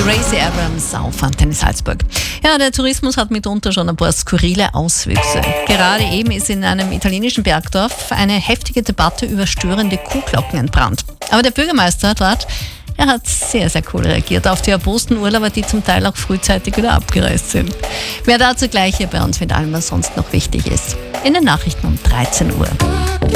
Gracie Abrams auf Antenne Salzburg. Ja, der Tourismus hat mitunter schon ein paar skurrile Auswüchse. Gerade eben ist in einem italienischen Bergdorf eine heftige Debatte über störende Kuhglocken entbrannt. Aber der Bürgermeister dort, er hat sehr, sehr cool reagiert auf die erbosten Urlauber, die zum Teil auch frühzeitig wieder abgereist sind. Mehr dazu gleich hier bei uns mit allem, was sonst noch wichtig ist. In den Nachrichten um 13 Uhr.